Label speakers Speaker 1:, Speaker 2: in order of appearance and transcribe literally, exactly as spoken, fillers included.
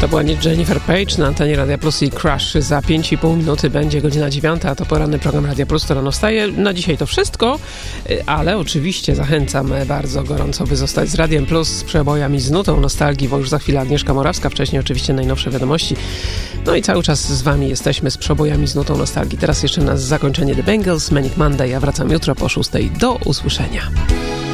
Speaker 1: To była Jennifer Page na antenie Radia Plus i Crush. Za pięć i pół minuty będzie godzina dziewiąta, a to poranny program Radia Plus, to rano wstaje. Na dzisiaj to wszystko, ale oczywiście zachęcam bardzo gorąco, by zostać z Radiem Plus, z przebojami, z nutą nostalgii, bo już za chwilę Agnieszka Morawska, wcześniej oczywiście najnowsze wiadomości. No i cały czas z wami jesteśmy z przebojami, z nutą nostalgii. Teraz jeszcze na zakończenie The Bangles, Manic Monday. Ja wracam jutro po szóstej. Do usłyszenia.